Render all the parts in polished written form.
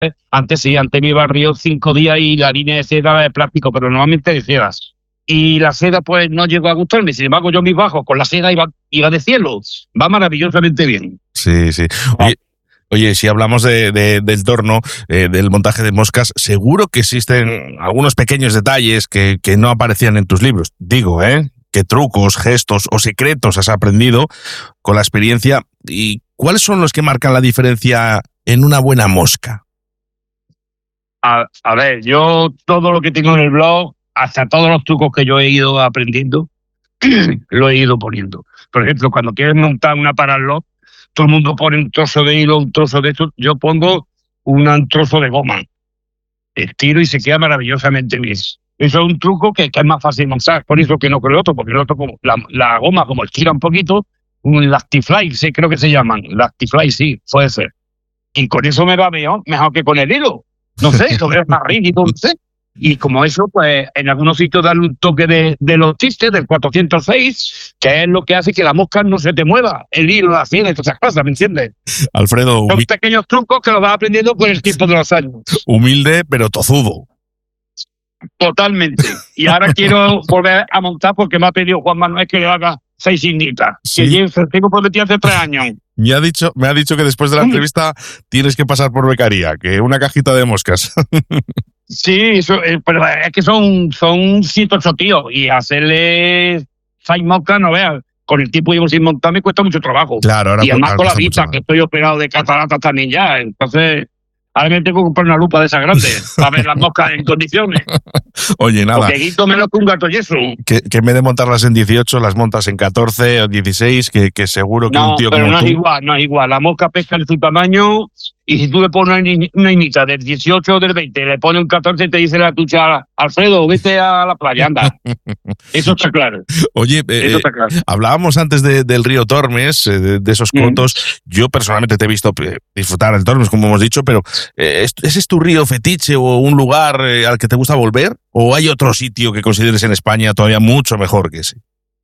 Antes sí, antes me iba al río 5 días y la línea de seda era de plástico, pero normalmente de sedas. Y la seda pues no llegó a gustarme, sin embargo yo mis bajos con la seda iba de cielo, va maravillosamente bien. Sí, sí. Oye, si hablamos del torno, del montaje de moscas, seguro que existen algunos pequeños detalles que no aparecían en tus libros. Digo, ¿qué trucos, gestos o secretos has aprendido con la experiencia? ¿Y cuáles son los que marcan la diferencia en una buena mosca? A ver, yo todo lo que tengo en el blog, hasta todos los trucos que yo he ido aprendiendo, lo he ido poniendo. Por ejemplo, cuando quieres montar una paralot, todo el mundo pone un trozo de hilo, un trozo de esto. Yo pongo un trozo de goma. Estiro y se queda maravillosamente bien. Eso es un truco que es más fácil montar. Por eso que no con el otro, porque el otro, como la goma, como estira un poquito, un Lactifly, sí, creo que se llaman. Lactifly, sí, puede ser. Y con eso me va mejor que con el hilo. No sé, lo veo más rígido, no sé. Y como eso, pues en algunos sitios dan un toque de los chistes, del 406, que es lo que hace que la mosca no se te mueva, el hilo, la cien, todas esas cosas, ¿me entiendes? Alfredo, son pequeños trucos que los vas aprendiendo con el tiempo de los años. Humilde, pero tozudo. Totalmente. Y ahora quiero volver a montar porque me ha pedido Juan Manuel que le haga 6 signitas. ¿Sí? Que yo tengo prometido hace 3 años. Me ha dicho que después de la entrevista tienes que pasar por becaría, que una cajita de moscas. Sí, pero es que son 108 tíos y hacerle 6 moscas, no veas, con el tiempo llevo sin montar me cuesta mucho trabajo. Claro, ahora y además con la vista, que estoy operado de catarata también ya, entonces ahora me tengo que comprar una lupa de esas grandes para ver las moscas en condiciones. Oye, nada. Porque quito menos que un gato y eso. Que en vez de montarlas en 18, las montas en 14 o 16, que seguro que un tío como tú... No, no es igual. La mosca pesca en su tamaño y si tú le pones una inita del 18 o del 20, le pones un 14 y te dice la tucha, Alfredo, vete a la playa, anda. Eso está claro. Oye, eso está claro. Hablábamos antes del río Tormes, de esos cotos. Yo personalmente te he visto disfrutar del Tormes, como hemos dicho, pero ¿ese es tu río fetiche o un lugar al que te gusta volver? ¿O hay otro sitio que consideres en España todavía mucho mejor que ese?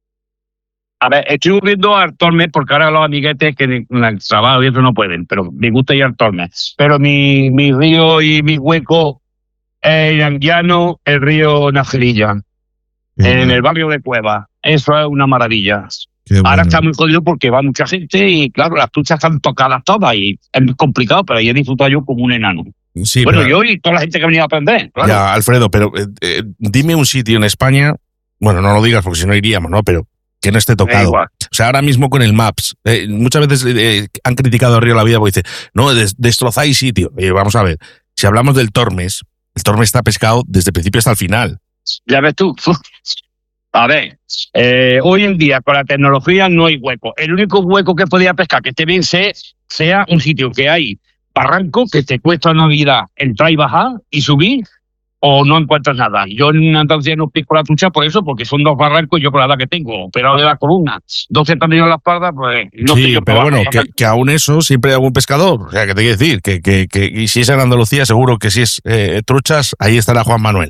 A ver, estoy volviendo al Tormes porque ahora los amiguetes que en el trabajo y eso no pueden, pero me gusta ir al Tormes. Pero mi río y mi hueco en Anguiano, el río Najerilla, en el barrio de Cueva. Eso es una maravilla. Ahora está muy jodido porque va mucha gente y claro, las duchas están tocadas todas y es muy complicado, pero ahí he disfrutado yo como un enano. Sí, bueno, yo y toda la gente que ha venido a aprender. Claro. Ya, Alfredo, pero dime un sitio en España, bueno, no lo digas porque si no iríamos, ¿no? Pero que no esté tocado. O sea, ahora mismo con el Maps, muchas veces han criticado a Río La Vida porque dice, no, destrozáis sitio. Vamos a ver, si hablamos del Tormes, el Tormes está pescado desde el principio hasta el final. Ya ves tú. A ver, hoy en día con la tecnología no hay hueco. El único hueco que podía pescar que esté bien sea un sitio que hay barranco que te cuesta una vida entrar y bajar y subir o no encuentras nada. Yo en Andalucía no pico la trucha por eso, porque son 2 barrancos y yo con la edad que tengo, operado de la columna, 12 tornillos en la espalda, pues no sé. Sí, pero bueno, que aún eso siempre hay algún pescador. O sea, que te quiero decir, que y si es en Andalucía, seguro que si es truchas, ahí estará Juan Manuel.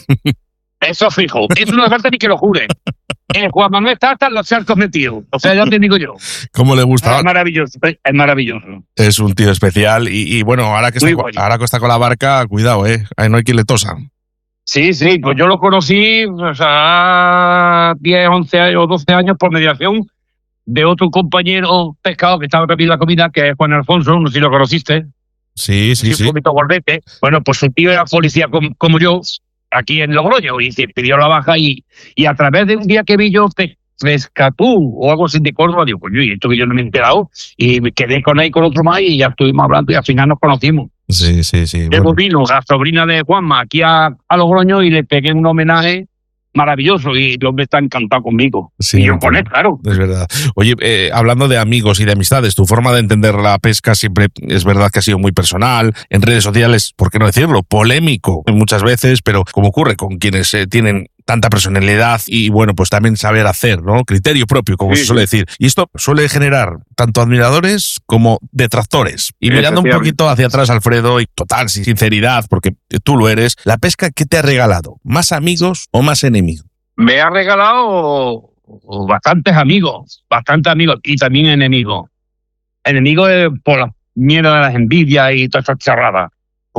Eso fijo, eso no hace falta ni que lo jure. Juan Manuel está hasta en los charcos metidos. O sea, ya te digo yo. ¿Cómo le gusta? Es maravilloso, es maravilloso. Es un tío especial y bueno, ahora que está con la barca, cuidado, ahí no hay quien le tosa. Sí, pues yo lo conocí a 10, 11 o 12 años por mediación de otro compañero pescado que estaba bebiendo la comida, que es Juan Alfonso, no sé si lo conociste. Sí. Un poquito gordete. Bueno, pues su tío era policía como yo, aquí en Logroño, y se pidió la baja y a través de un día que vi yo Pescatú o algo así de Córdoba, digo, coño, y esto que yo no me he enterado, y me quedé con él con otro más y ya estuvimos hablando y al final nos conocimos. Sí. Luego vino la sobrina de Juanma aquí a Logroño y le pegué un homenaje maravilloso y el hombre está encantado conmigo. Sí, y yo con él, claro. Es verdad. Oye, hablando de amigos y de amistades, tu forma de entender la pesca siempre es verdad que ha sido muy personal, en redes sociales, ¿por qué no decirlo? Polémico muchas veces, pero como ocurre con quienes tienen tanta personalidad y bueno, pues también saber hacer, ¿no? Criterio propio, como se suele decir. Y esto suele generar tanto admiradores como detractores. Y mirando un poquito hacia atrás, Alfredo, y total sinceridad, porque tú lo eres, ¿la pesca qué te ha regalado? ¿Más amigos o más enemigos? Me ha regalado bastantes amigos y también enemigos. Enemigos por la mierda de las envidias y todas esas charradas.